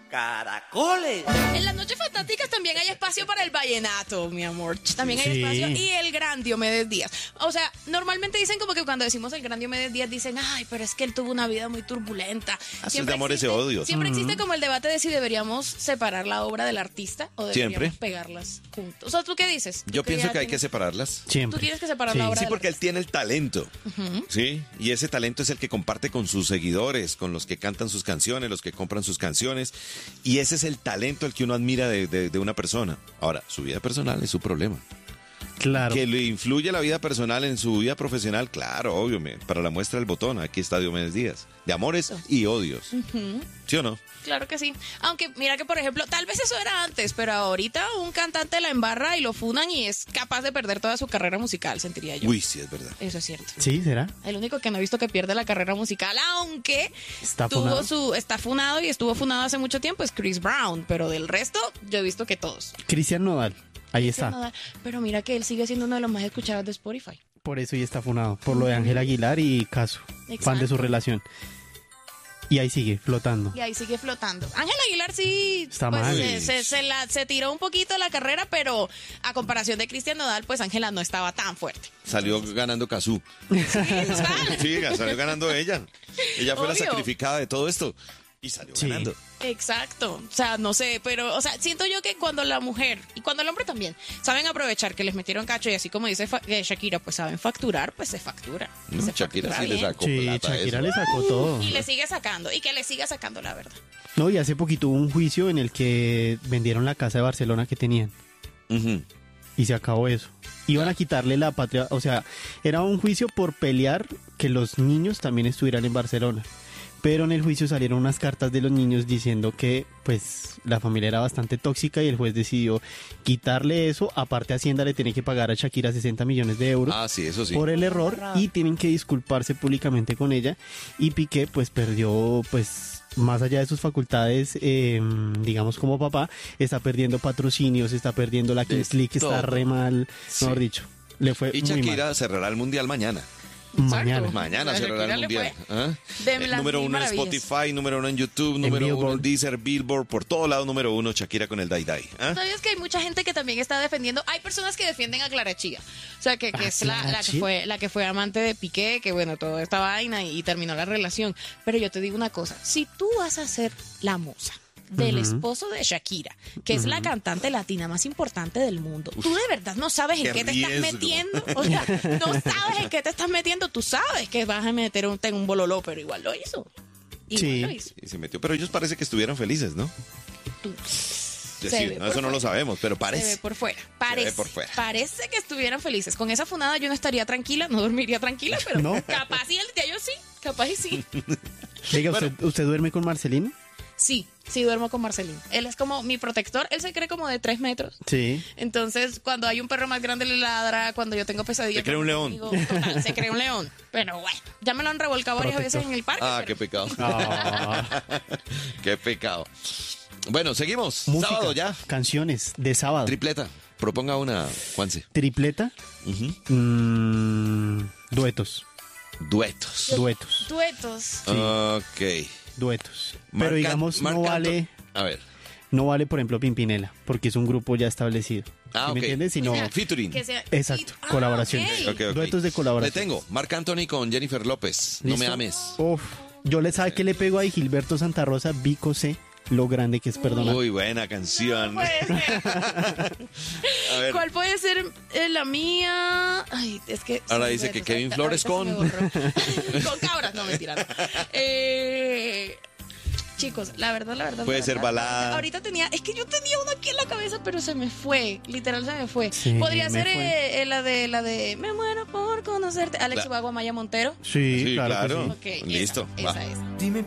Caracoles. En las noches fantásticas también hay espacio para el vallenato, mi amor. También hay espacio. Y el gran Diomedes Díaz. O sea, normalmente dicen como que cuando decimos el gran Diomedes Díaz dicen, ay, pero es que él tuvo una vida muy turbulenta. Así es de amores y odios. Siempre existe como el debate de si deberíamos separar la obra del artista o deberíamos Siempre. pegarlas juntos. O sea, ¿tú qué dices? Yo pienso que hay que tienes... separarlas. Tú Siempre. tienes que separar la obra Sí, del porque él artista. tiene el talento, ¿sí? Y ese talento es el que comparte con sus seguidores, con los que cantan sus canciones, los que compran sus canciones. Y ese es el talento el que uno admira de una persona. Ahora, su vida personal es su problema. Claro. Que le influye la vida personal en su vida profesional, claro, obvio. Para la muestra del botón, aquí está Diomedes Díaz. De amores y odios. ¿Sí o no? Claro que sí. Aunque mira que, por ejemplo, tal vez eso era antes, pero ahorita un cantante la embarra y lo funan y es capaz de perder toda su carrera musical, sentiría yo. Uy, sí, es verdad. Eso es cierto. Sí, ¿será? El único que no he visto que pierde la carrera musical, aunque Está funado. está funado y estuvo funado hace mucho tiempo, es Chris Brown, pero del resto yo he visto que todos. Cristian Nodal. Ahí está. Pero mira que él sigue siendo uno de los más escuchados de Spotify. Por eso y está funado. Por lo de Ángel Aguilar y Casu. Exacto. Fan de su relación. Y ahí sigue, flotando. Y ahí sigue flotando. Ángel Aguilar sí Está pues, mal. se tiró un poquito la carrera, pero a comparación de Cristian Nodal, pues Ángela no estaba tan fuerte. Salió ganando Cazú. Sí, Sí, salió ganando ella. Ella fue la Obvio. sacrificada de todo esto. Y salió Sí. ganando. Exacto, o sea, no sé, pero, o sea, siento yo que cuando la mujer y cuando el hombre también saben aprovechar que les metieron cacho y así como dice Shakira, pues saben facturar, pues se factura. Se Shakira factura sí le bien. sacó Sí, plata a Shakira eso. le sacó todo. Y le sigue sacando, y que le siga sacando la verdad. No, y hace poquito hubo un juicio en el que vendieron la casa de Barcelona que tenían. Ujú. Y se acabó eso. Iban a quitarle la patria, o sea, era un juicio por pelear que los niños también estuvieran en Barcelona. Pero en el juicio salieron unas cartas de los niños diciendo que pues la familia era bastante tóxica y el juez decidió quitarle eso. Aparte Hacienda le tiene que pagar a Shakira 60 millones de euros Ah, sí, eso sí. por el error y tienen que disculparse públicamente con ella. Y Piqué pues perdió pues más allá de sus facultades, digamos como papá, está perdiendo patrocinios, está perdiendo la Kings League, está todo. re mal, Sí. mejor dicho. Le fue Y muy Shakira mal. cerrará el mundial mañana. Mañana. Mañana A cerrará Shakira el le mundial. fue ¿Ah? de las Número mil 1 en maravillas. Spotify, número 1 en YouTube, número 1 en Billboard. Deezer, Billboard, por todo lado número 1, Shakira con el Dai Dai. ¿Ah? ¿Sabías que hay mucha gente que también está defendiendo? Hay personas que defienden a Clara Chía. O sea, que es Clara Chía. la que fue amante de Piqué, que bueno, toda esta vaina y terminó la relación. Pero yo te digo una cosa, si tú vas a ser la musa del esposo de Shakira, que es la cantante latina más importante del mundo, tú de verdad no sabes en qué qué te estás riesgo. metiendo. O sea, no sabes en qué te estás metiendo. Tú sabes que vas a meter en un bololó, pero igual lo hizo. Igual Sí. lo hizo. Y se metió, pero ellos parece que estuvieron felices, ¿no? Tú- Sí, Se ve no, por eso no lo fuera. sabemos, pero Se ve parece. por fuera. ve Parece, por fuera. parece que estuvieran felices. Con esa funada yo no estaría tranquila, no dormiría tranquila, pero ¿No? capaz y el día yo sí, capaz y sí. Diga, Bueno. ¿usted duerme con Marcelino? Sí, sí duermo con Marcelín. Él es como mi protector, él se cree como de 3 metros. Sí. Entonces, cuando hay un perro más grande le ladra, cuando yo tengo pesadillas. Se cree un león. Total, se cree un león. Pero bueno, ya me lo han revolcado varias Protector. veces en el parque. Ah, pero- qué pecado. Ah, Qué pecado. Bueno, seguimos. música, Sábado ya. canciones de sábado. Tripleta. Proponga una, Juanse. Tripleta, Ujú. duetos, Duetos. duetos, Duetos. Ok. duetos. Marc- Pero digamos, Marc no Anto- vale, A ver. no vale, por ejemplo, Pimpinela, porque es un grupo ya establecido. Ah, ¿Sí ok. me entiendes? Sino, O sea, Featuring. que sea- exacto, Ah, colaboración. ok. Ok, ok. Duetos de colaboración. Le tengo. Marc Anthony con Jennifer López. No me ¿Listo? ames. Uf, yo le sabe que le pego a Gilberto Santa Rosa, Vico C, lo grande que es perdonar. Muy buena canción. Puede ser. A ver. ¿Cuál puede ser la mía? Ay, es que... Ahora sí, dice bueno, que Kevin Flores ahorita con- se me borró. Con cabras, no, mentira. No. Chicos, la verdad. Puede la ser verdad, balada. Ahorita es que yo tenía uno aquí en la cabeza, pero se me fue. Literal se me fue. Sí, Podría me ser fue. la de Me muero por conocerte. Alex La- Ubago, Maya Montero. Sí, Sí, claro. claro. que sí. Ok, Listo, esa va. es. Dime